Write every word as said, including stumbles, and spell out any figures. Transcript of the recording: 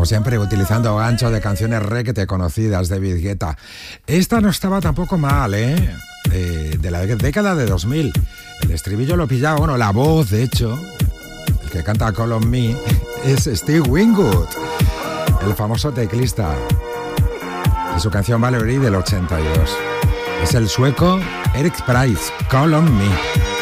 como siempre, utilizando ganchos de canciones requete conocidas de David Guetta. Esta no estaba tampoco mal, ¿eh? Eh, de la década de dos mil. El estribillo lo pillaba, bueno, la voz, de hecho, el que canta Call on Me, es Steve Winwood, el famoso teclista. Y su canción Valerie del ochenta y dos. Es el sueco Eric Price, Call on Me.